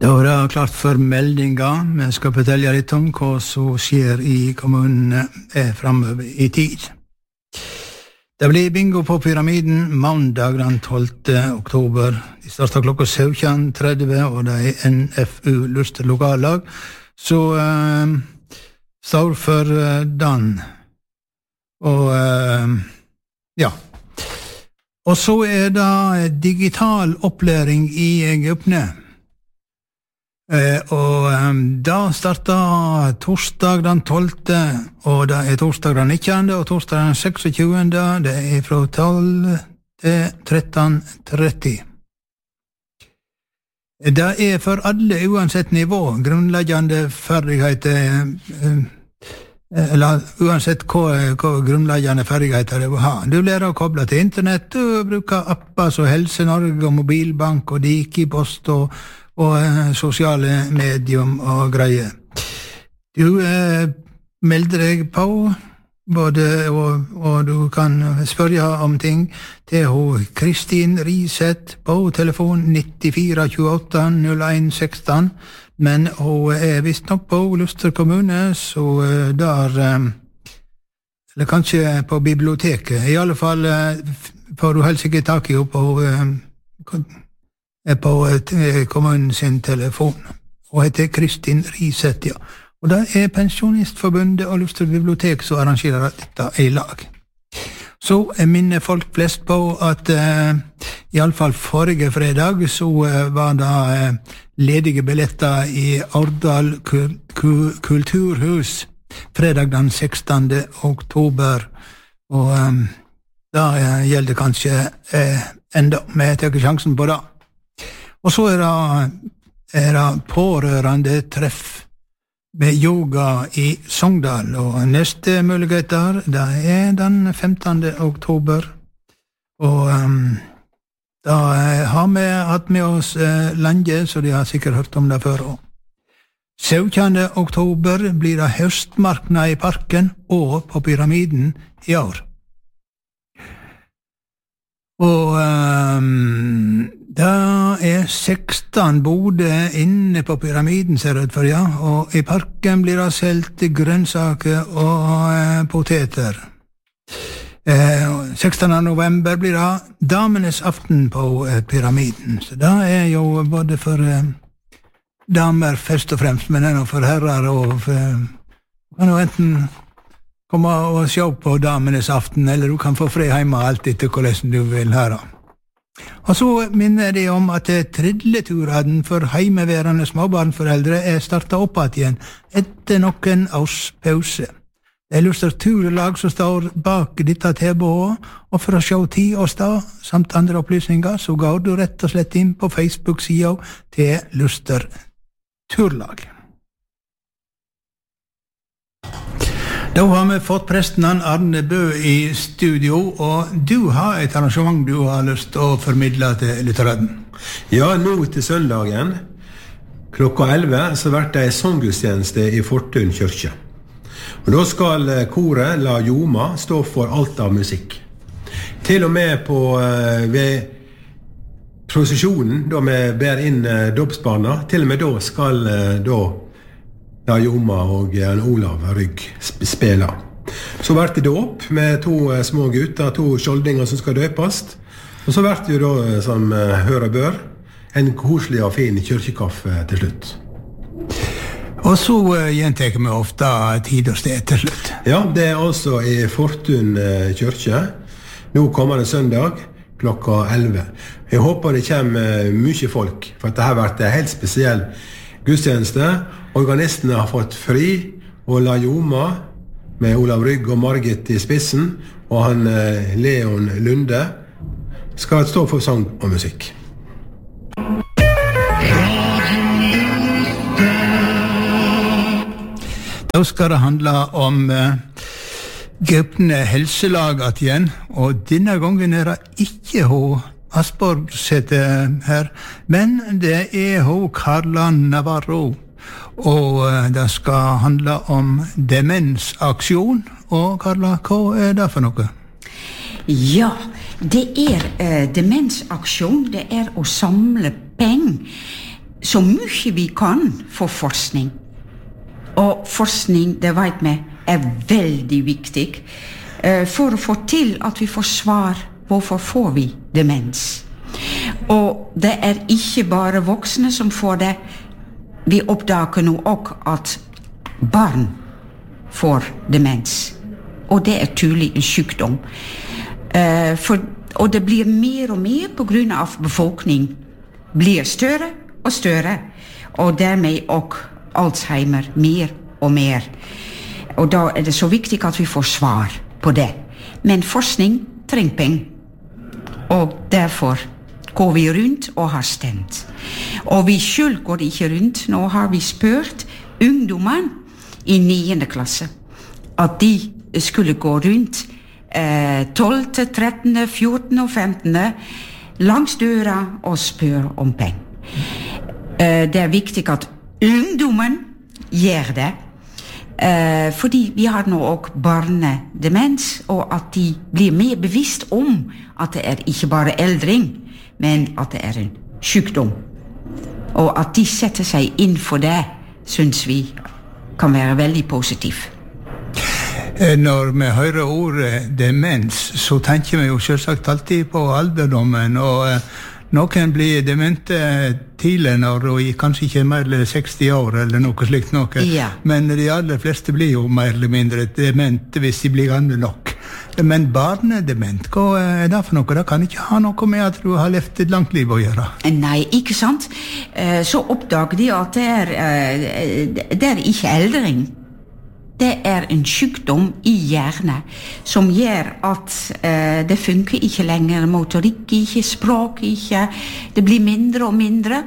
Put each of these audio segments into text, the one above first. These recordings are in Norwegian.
Da er det klart for meldinger. Vi skal fortelle litt om hva som skjer i kommunen fremover i tid. Det blir bingo på Pyramiden mandag den 12. oktober. De starter klokka 17:30, og det er NFU Luster lokallag. Så står for den. Og ja. Og så er det digital opplæring i Egyptene. Og da starter torsdag den 12., og det er torsdag den 19., og torsdag den 26., det er fra 12 til 13:30. Det er for alle uansett nivå, grunnleggende ferdigheter, eller uansett hva grunnleggende ferdigheter det vil ha. Du lærer å koble til internett, du bruker apper som Helse Norge og Mobilbank og Dikipost og sosiale medium og greier. Du melder deg på, og du kan spørre om ting til Kristin Riseth på telefon 94 28 01 16, men hun er visst nok på Luster kommune, så der, eller kanskje på biblioteket. I alle fall får du helst ikke tak i henne på kommunen sin telefon, og heter Kristin Riseth, ja. Og det er Pensjonistforbundet og Luster bibliotek som arrangerer dette i lag. Så minner folk flest på at i alle fall forrige fredag så var det ledige billetter i Årdal kulturhus fredag den 16. oktober, og da gjelder kanskje enda, men jeg tar sjansen på det. Og så er det pårørende treff med yoga i Sogndal, og neste muligheter, det er den 15. oktober, og da har vi hatt med oss lenge, så de har sikkert hørt om det før. 17. oktober blir det høstmarknad i parken og på Pyramiden i år. Og da er 16 boder inne på Pyramiden, ser det ut for, ja, og i parken blir det solgt grønnsaker og poteter. 16. november blir det damenes aften på Pyramiden, så det er jo både for damer først og fremst, men det er for herrer, og kan jo enten komme og se på damenes aften, eller du kan få fri hjemme alt etter hvordan du vil her. Og så minner de om at tridleturen for heimeværende småbarnforeldre er startet opp igjen etter noen års pause. Det er Luster turlag som står bak dette tilbudet, og for å se tid og sted, samt andre opplysninger, så går du rett og slett inn på Facebook-siden til Luster turlag. Da har vi fått presten Arne Bø i studio, og du har et arrangement du har lyst til å formidle til lytteren. Ja, nå til søndagen, klokka 11, så blir det en sånggudstjeneste i Fortun kirke. Og da skal koret La Joma stå for alt av musikk. Til og med ved prosesjonen, da vi ber inn dåpsbarna, til og med da skal La Joma og Olav Rygg spela. Så blir det dåp med 2 små gutter, 2 skjoldinger som skal døpes. Og så blir det jo da, som hør og bør, en koselig og fin kirkekaffe til slutt. Og så gjentar vi ofte tid og sted til slutt. Ja, det er altså i Fortun kirke. Nå kommer det søndag klokka 11. Jeg håper det kommer mye folk, for det har vært en helt spesiell gudstjeneste. Organistene har fått fri, og La Joma med Olav Rygg og Margit i spissen, og han Leon Lunde skal stå for sang og musikk. Da skal det handle om Gypne helselaget igjen, og denne gangen er det ikke Asborg sitter her, men det er Carla Navarro. Og det skal handle om demensaksjon. Og Carla, hva er det for noe? Ja, det er demensaksjon. Det er å samle penger så mye vi kan for forskning. Og forskning, det vet vi, veldig viktig for å få til at vi får svar hvorfor får vi demens. Og det ikke bare voksne som får det. Vi oppdager nå også at barn får demens. Og det tydelig en sykdom. Og det blir mer og mer på grunn av befolkning blir større og større. Og dermed også Alzheimer mer og mer. Og da det så viktig at vi får svar på det. Men forskning trenger penger. Og derfor går vi rundt og har stemt. Og vi selv går ikke rundt. Nå har vi spurt ungdommen i 9. klasse at de skulle gå rundt 12., 13., 14. og 15. langs døra og spør om penger. Det viktig at ungdommen gjør det. Fordi vi har nå også barnedemens, og at de blir mer bevisst om at det ikke bare eldring, men at det en sykdom. Og at de setter seg inn for det, synes vi kan være veldig positivt. Når vi hører ordet demens, så tenker vi jo selvsagt alltid på alderdommen, og noen blir demente tidlig når de kanskje ikke mer enn 60 år eller noe slikt noe. Ja. Men de aller fleste blir jo mer eller mindre demente hvis de blir gamle nok. Men barnedement, hva det for noe? Det kan ikke ha noe med at du har levd et langt liv å gjøre. Nei, ikke sant? Så oppdager de at det ikke eldring. Det en sykdom i hjernen som gjør at det funker ikke lenger, motorikk ikke, språk ikke, det blir mindre og mindre.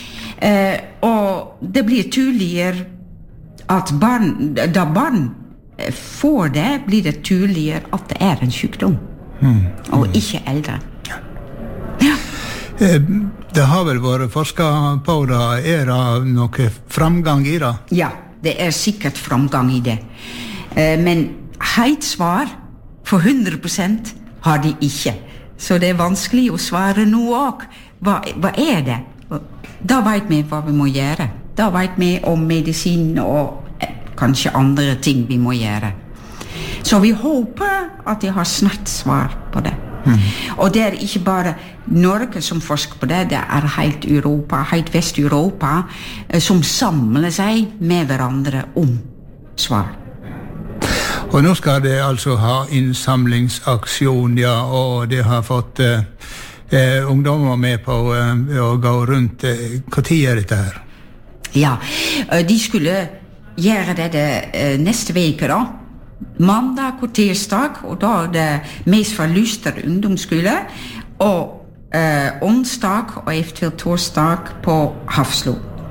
Og det blir tydeligere at da barn får det, blir det tydeligere at det en sykdom, og ikke eldre. Ja. Det har vel vært forsket på det, det noe framgang i det? Ja. Det sikkert framgang i det. Men helt svar for 100% har de ikke. Så det vanskelig å svare nå også. Hva det? Da vet vi hva vi må gjøre. Da vet vi om medisin og kanskje andre ting vi må gjøre. Så vi håper at de har snart svar på det. Og det ikke bare Norge som forsker på det, det helt Europa, helt Vest-Europa, som samler seg med hverandre om svar. Og nå skal det altså ha innsamlingsaksjon, ja, og det har fått ungdommer med på å gå rundt. Hva tid dette her? Ja, de skulle gjøre det neste veke da. Mandag og tirsdag, og da det mest fra Luster ungdomsskole, og onsdag og eventuelt torsdag på Hafslo.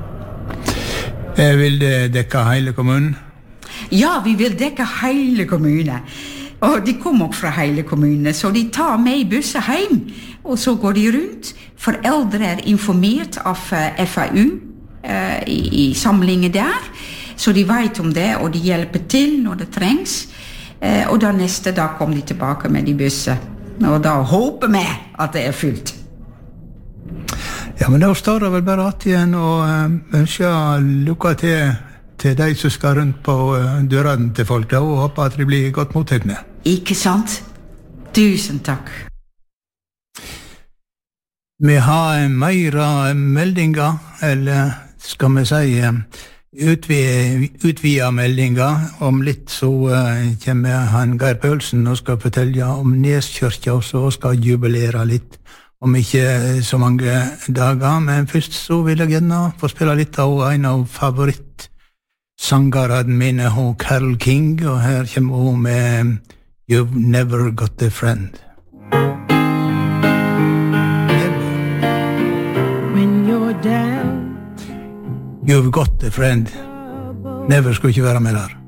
Vil det dekke hele kommunen? Ja, vi vil dekke hele kommunen. Og de kommer også fra hele kommunen, så de tar med busser hjem, og så går de rundt. Foreldre informert av FAU i samlingen der, så de vet om det, og de hjelper til når det trengs. Og da neste dag kommer de tilbake med de busser. Og da håper vi at det fullt. Ja, men da står det vel bare at igjen og ønsker lykke til de som skal rundt på dørene til folk, da, og håper at de blir godt mottagende. Ikke sant? Tusen takk. Vi har mer meldinger, eller skal vi si utvida meldinger. Om litt så kommer han Geir Pølsen og skal fortelle om Neskirka, og så skal jubilere litt om ikke så mange dager. Men først så vil jeg gjerne få spille litt av en av favorittsangerne mine, Carole King, og her kommer hun med You've Never Got a Friend. When you're down, You've got a friend. Never skulle ikke være med der.